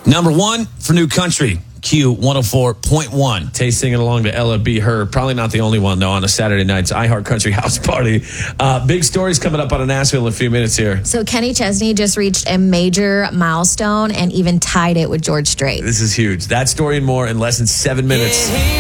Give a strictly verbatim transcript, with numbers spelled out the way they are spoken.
Number one for New Country, Q one oh four point one. Tay singing along to Ella Be Her. Probably not the only one, though, on a Saturday night's iHeart Country House Party. Uh, big stories coming up out of Nashville in a few minutes here. So Kenny Chesney just reached a major milestone and even tied it with George Strait. This is huge. That story and more in less than seven minutes.